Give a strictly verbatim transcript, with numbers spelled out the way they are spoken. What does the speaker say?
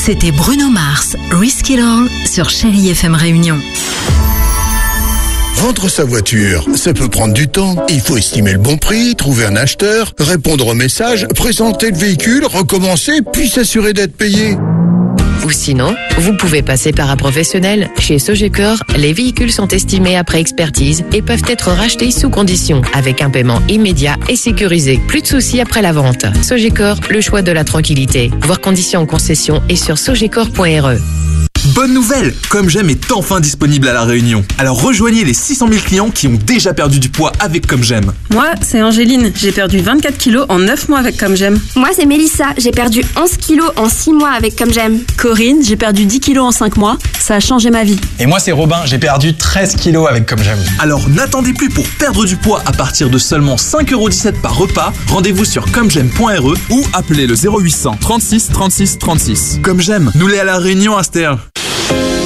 C'était Bruno Mars, Risk It All sur Chérie F M Réunion. Vendre sa voiture, ça peut prendre du temps. Il faut estimer le bon prix, trouver un acheteur, répondre aux messages, présenter le véhicule, recommencer, puis s'assurer d'être payé. Ou sinon, vous pouvez passer par un professionnel. Chez Sogecor, les véhicules sont estimés après expertise et peuvent être rachetés sous condition, avec un paiement immédiat et sécurisé. Plus de soucis après la vente. Sogecor, le choix de la tranquillité. Voir conditions en concession et sur sogecor point r e. Bonne nouvelle, Comme J'aime est enfin disponible à La Réunion. Alors rejoignez les six cent mille clients qui ont déjà perdu du poids avec Comme J'aime. Moi, c'est Angéline, j'ai perdu vingt-quatre kilos en neuf mois avec Comme J'aime. Moi, c'est Mélissa, j'ai perdu onze kilos en six mois avec Comme J'aime. Corinne, j'ai perdu dix kilos en cinq mois, ça a changé ma vie. Et moi, c'est Robin, j'ai perdu treize kilos avec Comme J'aime. Alors n'attendez plus pour perdre du poids à partir de seulement cinq euros dix-sept par repas. Rendez-vous sur comme j'aime point r e ou appelez le zéro huit cent trente-six trente-six trente-six. Comme J'aime, nous l'est à La Réunion, Aster.